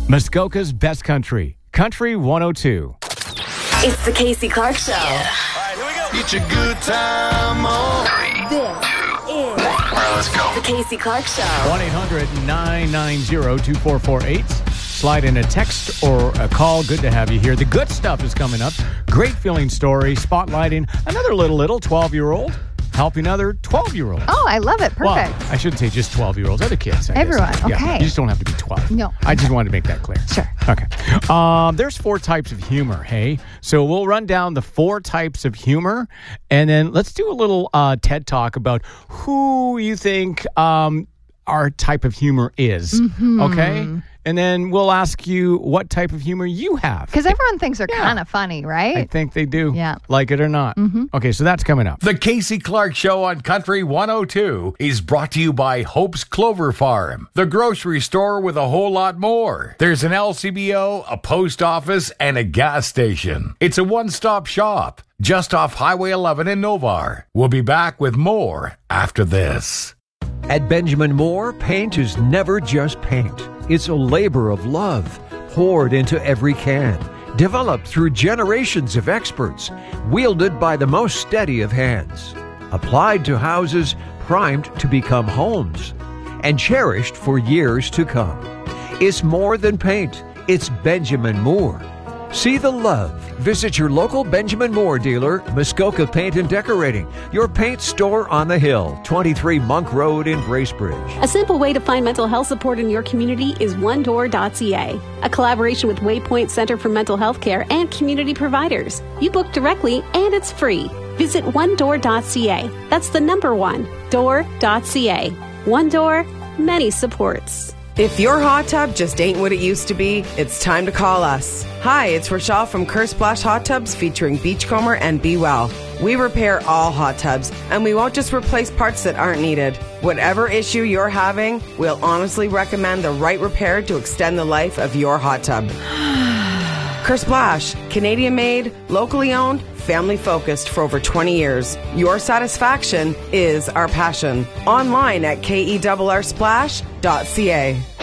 Muskoka's best country, Country 102. It's the Casey Clark Show. Yeah. All right, here we go. Get your good time on. This is All right, let's go. the Casey Clark Show. 1-800-990-2448. Slide in a text or a call. Good to have you here. The good stuff is coming up. Great feeling story, spotlighting another little 12-year-old helping other 12-year-olds. Oh, I love it. Perfect. Well, I shouldn't say just 12-year-olds, other kids. I guess. Everyone, Yeah, okay. you just don't have to be 12. No. I just wanted to make that clear. Sure. Okay. There's 4 types of humor, hey? So we'll run down the 4 types of humor, and then let's do a little TED Talk about who you think our type of humor is, okay? And then we'll ask you what type of humor you have. Because everyone thinks they're kind of funny, right? I think they do. Yeah. Like it or not. Okay, so that's coming up. The Casey Clark Show on Country 102 is brought to you by Hope's Clover Farm, the grocery store with a whole lot more. There's an LCBO, a post office, and a gas station. It's a one-stop shop just off Highway 11 in Novar. We'll be back with more after this. At Benjamin Moore, paint is never just paint. It's a labor of love poured into every can, developed through generations of experts, wielded by the most steady of hands, applied to houses primed to become homes, and cherished for years to come. It's more than paint. It's Benjamin Moore. See the love. Visit your local Benjamin Moore dealer, Muskoka Paint and Decorating, your paint store on the hill, 23 Monk Road in Bracebridge. A simple way to find mental health support in your community is onedoor.ca, a collaboration with Waypoint Center for Mental Health Care and community providers. You book directly and it's free. Visit onedoor.ca. That's the number 1, door.ca. One Door, many supports. If your hot tub just ain't what it used to be, it's time to call us. Hi, it's Rochelle from Curse Splash Hot Tubs featuring Beachcomber and Be Well. We repair all hot tubs, and we won't just replace parts that aren't needed. Whatever issue you're having, we'll honestly recommend the right repair to extend the life of your hot tub. Curse Splash, Canadian made, locally owned, family focused for over 20 years. Your satisfaction is our passion. Online at kerrsplash.ca.